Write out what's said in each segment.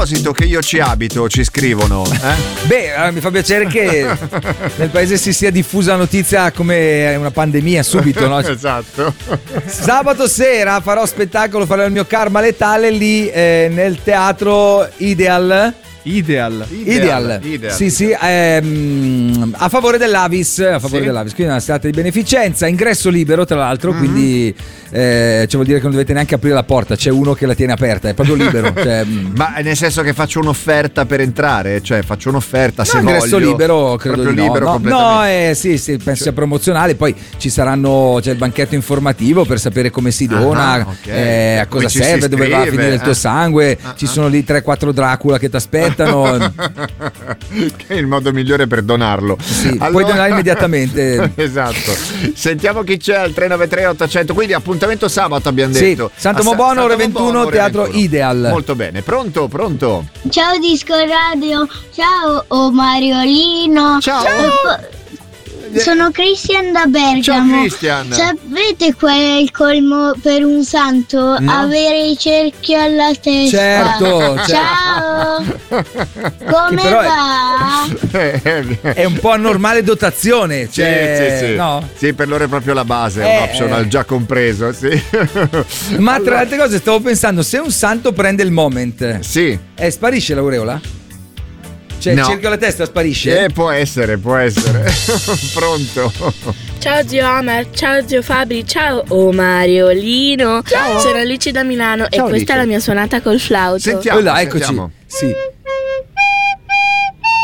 proposito che io ci abito, ci scrivono. Beh, mi fa piacere che nel paese si sia diffusa la notizia come una pandemia subito, no? Esatto. Sabato sera farò farò il mio Karma Letale lì nel teatro Ideal. Sì, a favore dell'Avis, dell'Avis, quindi una serata di beneficenza, ingresso libero tra l'altro, quindi cioè vuol dire che non dovete neanche aprire la porta, c'è uno che la tiene aperta, è proprio libero. Cioè, ma nel senso che faccio un'offerta per entrare, cioè faccio un'offerta se voglio. Ingresso libero, credo di libero, no, sì, penso sia promozionale, poi c'è il banchetto informativo per sapere come si dona, a cosa serve, dove va a finire il tuo sangue, ci sono lì 3-4 Dracula che ti aspettano. Che è il modo migliore per donarlo. Sì, puoi donare immediatamente. Esatto. Sentiamo chi c'è al 393 800. Quindi appuntamento sabato abbiamo detto. Santo Mobono, ore 21, teatro 21. Ideal. Molto bene. Pronto? Ciao Disco Radio. Ciao Mariolino. Ciao. Sono Christian da Bergamo. Ciao Christian. Sapete qual è il colmo per un santo? No. Avere il cerchio alla testa. Certo. Ciao. Come però va? È un po' anormale dotazione, cioè, sì. no? Sì, per loro è proprio la base, è un optional già compreso, sì. Ma tra le altre cose stavo pensando, se un santo prende il moment, sparisce l'aureola? Cioè il cerchio alla testa sparisce? Può essere. Pronto? Ciao zio Omar, ciao zio Fabri, ciao Mariolino. Ciao. Sono Alice da Milano e questa è la mia suonata col flauto. Sentiamo. Eccoci. Sì.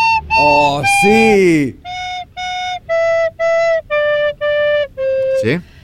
Oh, sì. Sì?